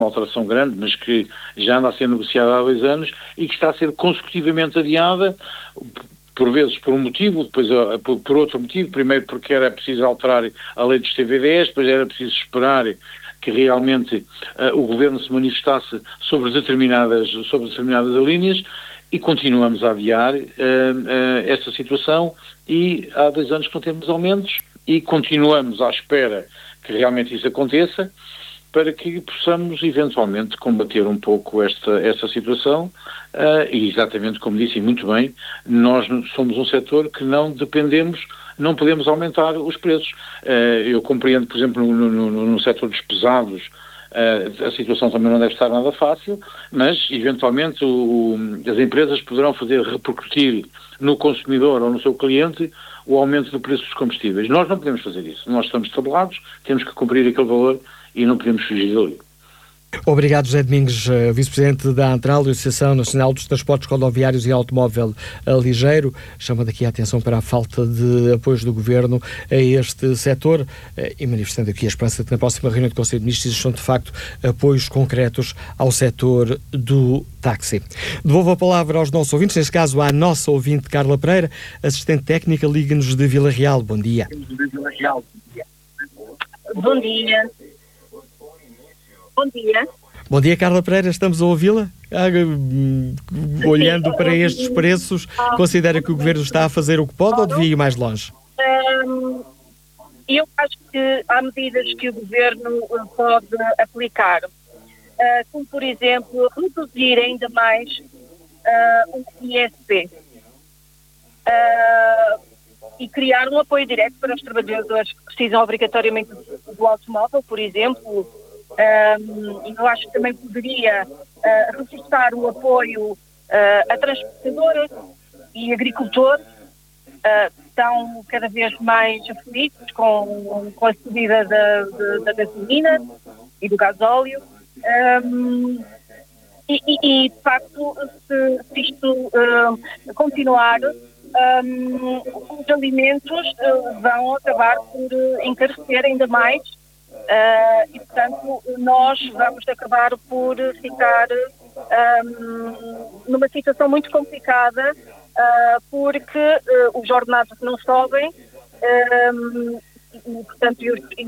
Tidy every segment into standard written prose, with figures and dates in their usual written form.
uma alteração grande, mas que já anda a ser negociada há 2 anos e que está a ser consecutivamente adiada, por vezes por um motivo, depois por outro motivo. Primeiro porque era preciso alterar a lei dos TVDs, depois era preciso esperar que realmente o Governo se manifestasse sobre determinadas linhas, e continuamos a adiar esta situação, e há 2 anos que não temos aumentos e continuamos à espera que realmente isso aconteça, para que possamos eventualmente combater um pouco esta situação, e exatamente como disse muito bem, nós somos um setor que não podemos aumentar os preços. Eu compreendo, por exemplo, no setor dos pesados, a situação também não deve estar nada fácil, mas eventualmente as empresas poderão fazer repercutir no consumidor ou no seu cliente o aumento do preço dos combustíveis. Nós não podemos fazer isso. Nós estamos tabelados, temos que cumprir aquele valor e não podemos fugir dali. Obrigado, José Domingos, vice-presidente da ANTRAL, Associação Nacional dos Transportes Rodoviários e Automóvel Ligeiro, chamando aqui a atenção para a falta de apoios do Governo a este setor e manifestando aqui a esperança de que na próxima reunião do Conselho de Ministros existam de facto apoios concretos ao setor do táxi. Devolvo a palavra aos nossos ouvintes, neste caso à nossa ouvinte Carla Pereira, assistente técnica, Liga-nos de Vila Real. Bom dia. Bom dia. Bom dia. Bom dia, Carla Pereira, estamos a ouvi-la? Olhando para estes preços, considera que o Governo está a fazer o que pode ou devia ir mais longe? Eu acho que há medidas que o Governo pode aplicar, como, por exemplo, reduzir ainda mais o ISP e criar um apoio direto para os trabalhadores que precisam obrigatoriamente do automóvel, por exemplo. Eu acho que também poderia reforçar o apoio a transportadoras e agricultores que estão cada vez mais aflitos com a subida da gasolina e do gasóleo. E de facto, se isto continuar, os alimentos vão acabar por encarecer ainda mais. E, portanto, nós vamos acabar por ficar numa situação muito complicada, porque os ordenados não sobem, e, portanto,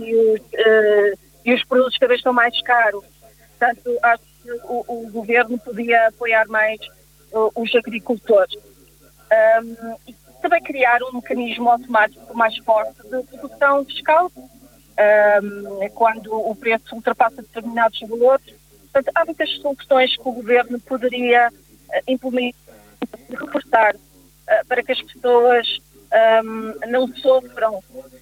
os produtos cada vez estão mais caros. Portanto, acho que o Governo podia apoiar mais os agricultores. E também criar um mecanismo automático mais forte de dedução fiscal, quando o preço ultrapassa determinados valores. Portanto, há muitas soluções que o Governo poderia implementar e reforçar para que as pessoas não sofram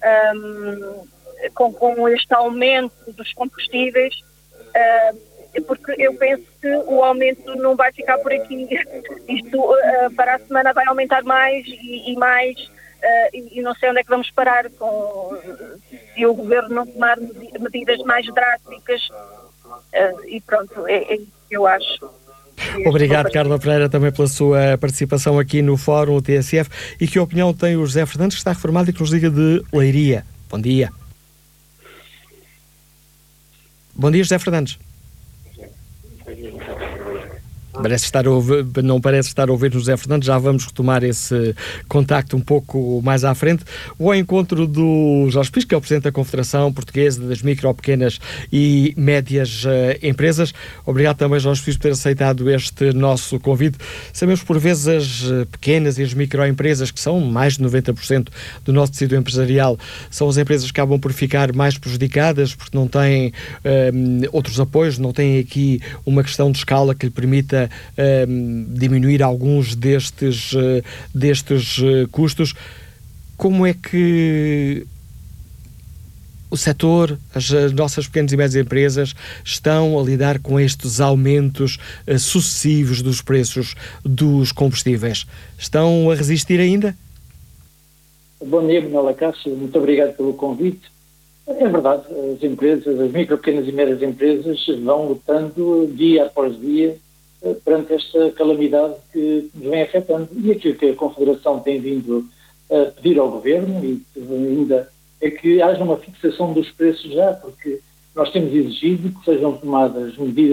com este aumento dos combustíveis, porque eu penso que o aumento não vai ficar por aqui. Isto para a semana vai aumentar mais e mais. E não sei onde é que vamos parar se o Governo não tomar medidas mais drásticas. E pronto, é isso que eu acho. Obrigado, Carla Pereira, também pela sua participação aqui no Fórum TSF. E que opinião tem o José Fernandes, que está reformado e que nos liga de Leiria? Bom dia. Bom dia, José Fernandes. Não parece estar a ouvir José Fernandes, já vamos retomar esse contacto um pouco mais à frente. Vou ao encontro do Jorge Pires, que é o Presidente da Confederação Portuguesa das Micro, Pequenas e Médias Empresas. Obrigado também, Jorge Pires, por ter aceitado este nosso convite. Sabemos por vezes as pequenas e as microempresas, que são mais de 90% do nosso tecido empresarial, são as empresas que acabam por ficar mais prejudicadas porque não têm outros apoios, não têm aqui uma questão de escala que lhe permita diminuir alguns destes custos. Como é que o setor, as nossas pequenas e médias empresas estão a lidar com estes aumentos sucessivos dos preços dos combustíveis? Estão a resistir ainda? Bom dia, Manuela Cássio, muito obrigado pelo convite. É verdade, as empresas, as micro, pequenas e médias empresas vão lutando dia após dia perante esta calamidade que nos vem afetando. E aquilo que a Confederação tem vindo a pedir ao Governo, e ainda é que haja uma fixação dos preços já, porque nós temos exigido que sejam tomadas medidas